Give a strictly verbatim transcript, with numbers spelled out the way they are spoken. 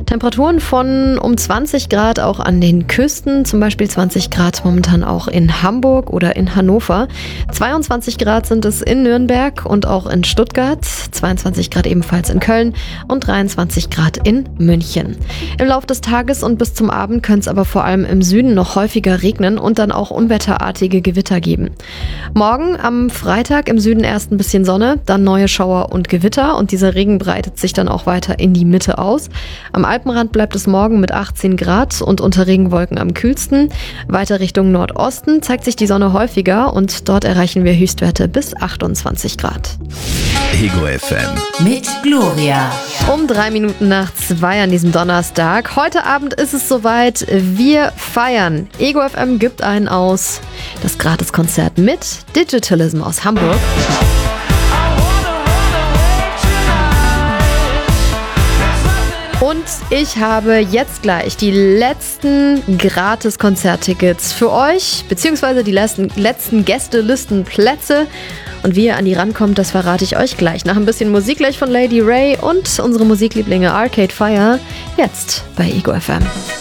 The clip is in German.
Temperaturen von um zwanzig Grad auch an den Küsten, zum Beispiel zwanzig Grad momentan auch in Hamburg oder in Hannover. zweiundzwanzig Grad sind es in Nürnberg und auch in Stuttgart, zweiundzwanzig Grad ebenfalls in Köln und dreiundzwanzig Grad in München. Im Laufe des Tages und bis zum Abend könnte es aber vor allem im Süden noch häufiger regnen und dann auch unwetterartige Gewitter geben. Morgen am Freitag im Süden erst ein bisschen Sonne, dann neue Schauer und Gewitter und dieser Regen breitet sich dann auch weiter in die Mitte aus. Am Alpenrand bleibt es morgen mit achtzehn Grad und unter Regenwolken am kühlsten. Weiter Richtung Nordosten zeigt sich die Sonne häufiger und dort erreichen wir Höchstwerte bis achtundzwanzig Grad. Ego F M mit Gloria. Um drei Minuten nach zwei an diesem Donnerstag. Heute Abend ist es soweit. Wir feiern. Ego F M gibt einen aus. Das Gratiskonzert mit Digitalism aus Hamburg. Und ich habe jetzt gleich die letzten Gratis-Konzerttickets für euch, beziehungsweise die letzten, letzten Gästelistenplätze. Und wie ihr an die rankommt, das verrate ich euch gleich. Nach ein bisschen Musik gleich von Lady Ray und unsere Musiklieblinge Arcade Fire. Jetzt bei Ego F M.